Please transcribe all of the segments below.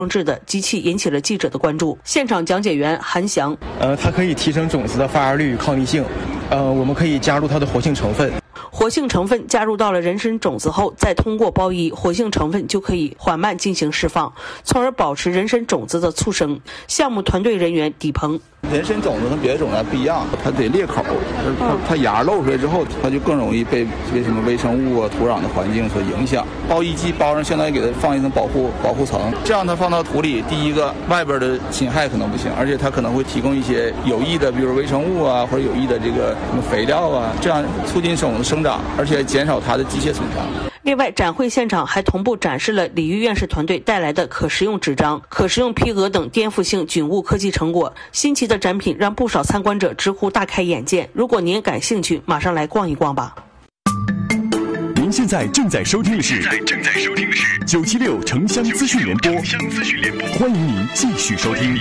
制的机器引起了记者的关注。现场讲解员韩翔， 它可以提升种子的发芽率、抗逆性。我们可以加入它的活性成分。 活性成分加入到了人参种子后，再通过包衣，活性成分就可以缓慢进行释放，从而保持人参种子的促生。项目团队人员李鹏， 人参种子跟别的种子不一样，它得裂口，它芽露出来之后，它就更容易被什么微生物啊、土壤的环境所影响。包衣机包上，相当于给它放一层保护层，这样它放到土里，第一个外边的侵害可能不行，而且它可能会提供一些有益的，比如微生物啊，或者有益的这个什么肥料啊，这样促进种子生长，而且减少它的机械损伤。 另外，展会现场还同步展示了李玉院士团队带来的可食用纸张、可食用坯革等颠覆性菌物科技成果。新奇的展品让不少参观者直呼大开眼界。如果您也感兴趣，马上来逛一逛吧。 您现在正在收听的是976城乡资讯联播，欢迎您继续收听。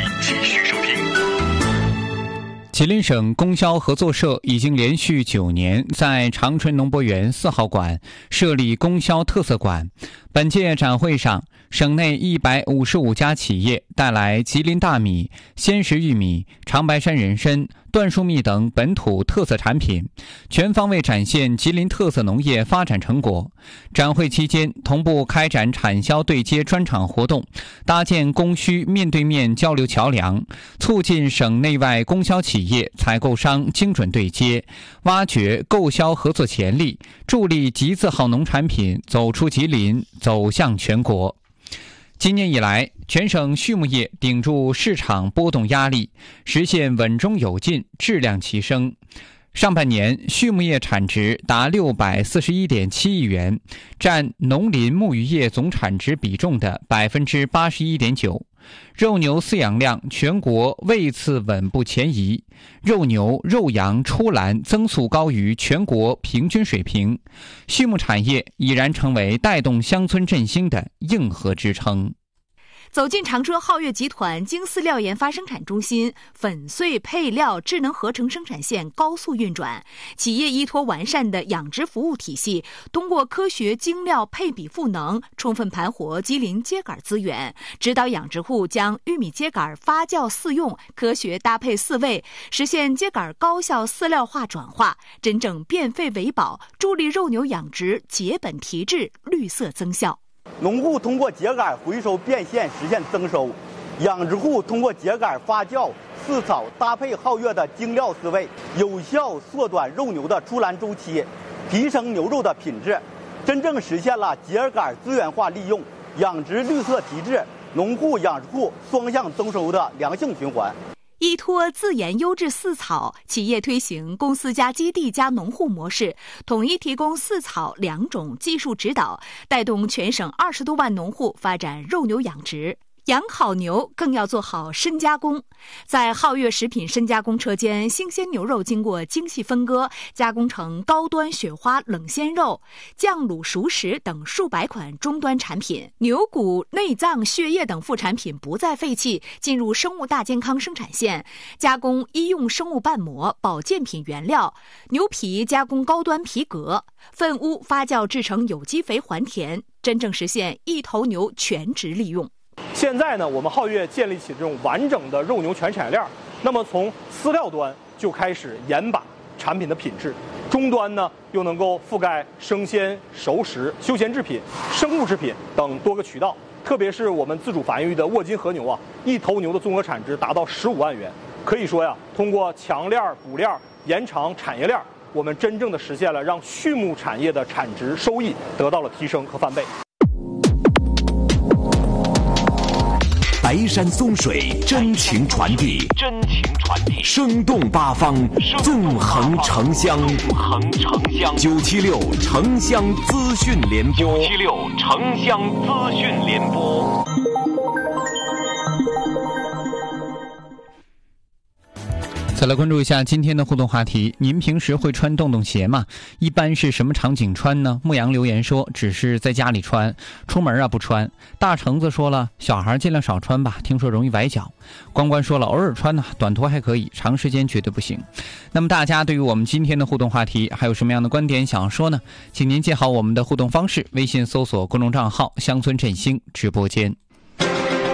吉林省供销合作社已经连续9年在长春农博园4号馆设立供销特色馆。本届展会上，省内155家企业带来吉林大米、鲜食玉米、长白山人参、椴树蜜等本土特色产品，全方位展现吉林特色农业发展成果。展会期间，同步开展产销对接专场活动，搭建供需面对面交流桥梁，促进省内外供销企业、采购商精准对接，挖掘购销合作潜力，助力吉字号农产品走出吉林，走向全国。今年以来，全省畜牧业顶住市场波动压力，实现稳中有进、质量齐升。上半年，畜牧业产值达641.7亿元，占农林牧渔业总产值比重的81.9%。肉牛饲养量全国位次稳步前移，肉牛、肉羊出栏增速高于全国平均水平，畜牧产业已然成为带动乡村振兴的硬核支撑。 走进长春皓月集团精饲料研发生产中心，粉碎配料智能合成生产线高速运转，企业依托完善的养殖服务体系，通过科学精料配比赋能，充分盘活吉林秸秆资源，指导养殖户将玉米秸秆发酵饲用，科学搭配饲喂，实现秸秆高效饲料化转化，真正变废为宝，助力肉牛养殖节本提质，绿色增效。 农户通过秸秆回收变现实现增收，养殖户通过秸秆发酵、饲草搭配皓月的精料饲喂，有效缩短肉牛的出栏周期，提升牛肉的品质，真正实现了秸秆资源化利用、养殖绿色提质、农户养殖户双向增收的良性循环。 依托自研优质饲草，企业推行公司加基地加农户模式，统一提供饲草2种技术指导，带动全省20多万农户发展肉牛养殖。养好牛更要做好深加工，在皓月食品深加工车间，新鲜牛肉经过精细分割，加工成高端雪花冷鲜肉、酱卤熟食等数百款终端产品。牛骨、内脏、血液等副产品不再废弃，进入生物大健康生产线，加工医用生物瓣膜、保健品原料，牛皮加工高端皮革，粪污发酵制成有机肥还田，真正实现一头牛全值利用。 现在呢，我们皓月建立起这种完整的肉牛全产业链，那么从饲料端就开始严把产品的品质，终端呢又能够覆盖生鲜、熟食、休闲制品、生物制品等多个渠道。特别是我们自主繁育的沃金和牛啊，一头牛的综合产值达到15万元。可以说呀，通过强链补链延长产业链，我们真正的实现了让畜牧产业的产值收益得到了提升和翻倍。 白山松水，真情传递，生动八方，纵横城乡。976城乡资讯联播。 再来关注一下今天的互动话题，您平时会穿洞洞鞋吗？一般是什么场景穿呢？牧羊留言说只是在家里穿，出门不穿。大橙子说了，小孩尽量少穿吧，听说容易崴脚。关关说了，偶尔穿短拖还可以，长时间绝对不行。那么大家对于我们今天的互动话题还有什么样的观点想要说呢？请您记好我们的互动方式，微信搜索公众账号乡村振兴直播间。